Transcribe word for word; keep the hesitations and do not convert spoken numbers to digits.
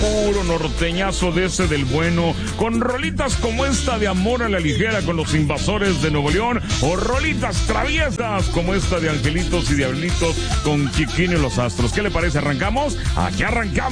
puro norteñazo de ese del bueno, con rolitas como esta de Amor a la Ligera con los Invasores de Nuevo León, o rolitas traviesas como esta de Angelitos y Diablitos con Chiquín y los Astros. ¿Qué le parece? ¿Arrancamos? Aquí arrancamos.